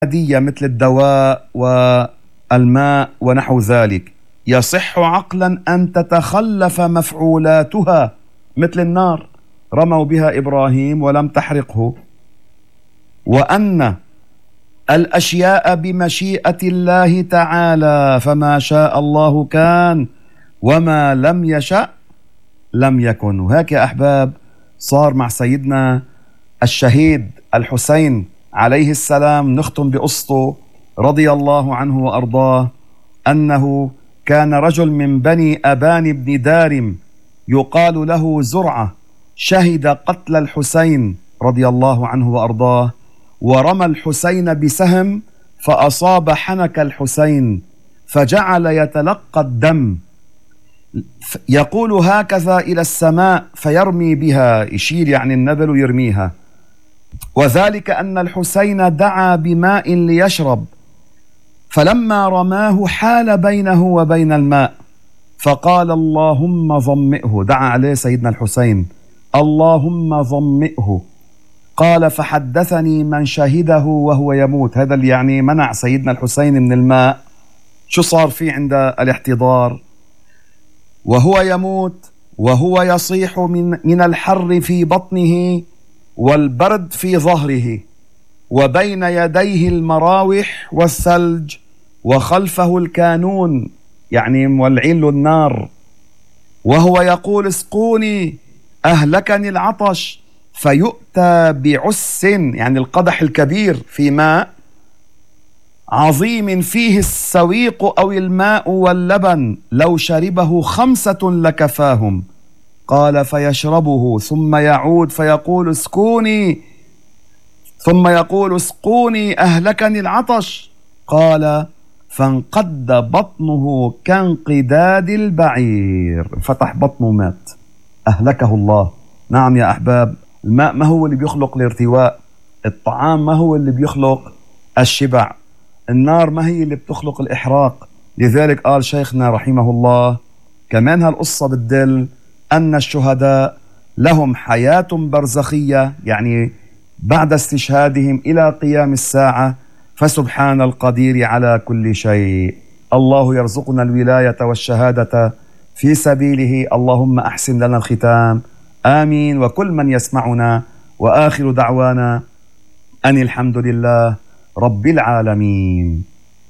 عادية مثل الدواء والماء ونحو ذلك، يصح عقلا أن تتخلف مفعولاتها مثل النار رموا بها إبراهيم ولم تحرقه، وأن الأشياء بمشيئة الله تعالى، فما شاء الله كان وما لم يشأ لم يكن. وهيك يا أحباب صار مع سيدنا الشهيد الحسين عليه السلام. نختم بقصته رضي الله عنه وأرضاه، أنه كان رجل من بني أبان بن دارم يقال له زرعة، شهد قتل الحسين رضي الله عنه وأرضاه، ورمى الحسين بسهم فأصاب حنك الحسين فجعل يتلقى الدم، يقول هكذا إلى السماء فيرمي بها، يشيل يعني النبل ويرميها، وذلك أن الحسين دعا بماء ليشرب، فلما رماه حال بينه وبين الماء فقال اللهم ظمئه، دعا عليه سيدنا الحسين اللهم ظمئه. قال فحدثني من شهده وهو يموت، هذا اللي يعني منع سيدنا الحسين من الماء، شو صار فيه عند الاحتضار وهو يموت وهو يصيح من الحر في بطنه والبرد في ظهره، وبين يديه المراوح والثلج وخلفه الكانون يعني مولعين له النار، وهو يقول اسقوني أهلكني العطش، فيؤتى بعس يعني القدح الكبير في ماء عظيم فيه السويق أو الماء واللبن، لو شربه 5 لكفاهم. قال فيشربه ثم يعود فيقول اسقوني، ثم يقول اسقوني أهلكني العطش. قال فانقد بطنه كانقداد البعير، فتح بطنه مات، أهلكه الله. نعم يا أحباب، الماء ما هو اللي بيخلق الارتواء، الطعام ما هو اللي بيخلق الشبع، النار ما هي اللي بتخلق الإحراق. لذلك قال شيخنا رحمه الله كمان هالقصة بتدل أن الشهداء لهم حياة برزخية، يعني بعد استشهادهم إلى قيام الساعة، فسبحان القدير على كل شيء. الله يرزقنا الولاية والشهادة في سبيله، اللهم أحسن لنا الختام، آمين. وكل من يسمعنا، وآخر دعوانا أن الحمد لله رب العالمين.